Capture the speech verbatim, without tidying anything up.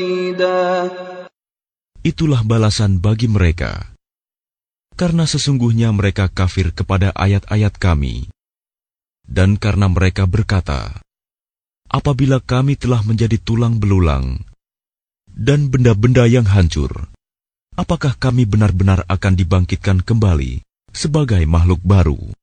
Itulah balasan bagi mereka, karena sesungguhnya mereka kafir kepada ayat-ayat Kami, dan karena mereka berkata, apabila kami telah menjadi tulang belulang dan benda-benda yang hancur, apakah kami benar-benar akan dibangkitkan kembali sebagai makhluk baru?